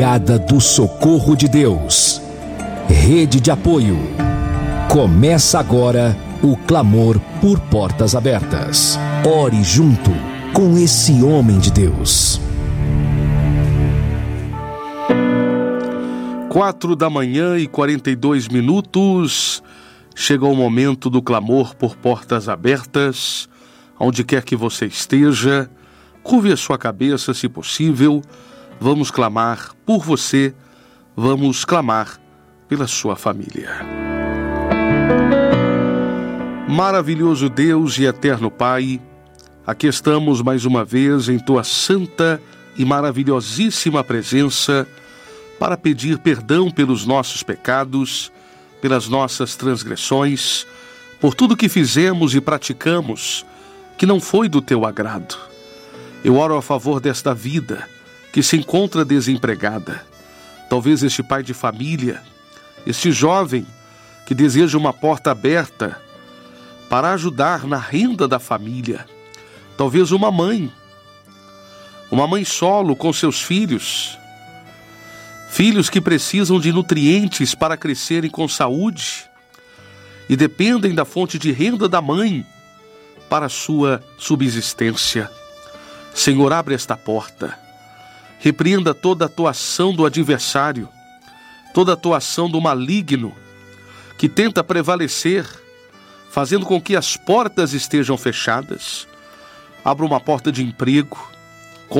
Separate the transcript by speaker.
Speaker 1: Brigada do Socorro de Deus. Rede de apoio. Começa agora o clamor por portas abertas. Ore junto com esse homem de Deus.
Speaker 2: 4h42. Chegou o momento do clamor por portas abertas. Onde quer que você esteja, curve a sua cabeça, se possível. Vamos clamar por você. Vamos clamar pela sua família. Maravilhoso Deus e eterno Pai, aqui estamos mais uma vez em Tua santa e maravilhosíssima presença para pedir perdão pelos nossos pecados, pelas nossas transgressões, por tudo que fizemos e praticamos que não foi do Teu agrado. Eu oro a favor desta vida que se encontra desempregada. Talvez este pai de família, este jovem que deseja uma porta aberta para ajudar na renda da família. Talvez uma mãe solo com seus filhos que precisam de nutrientes para crescerem com saúde e dependem da fonte de renda da mãe para a sua subsistência. Senhor, abre esta porta. Repreenda toda a atuação do adversário, toda a atuação do maligno que tenta prevalecer, fazendo com que as portas estejam fechadas. Abra uma porta de emprego,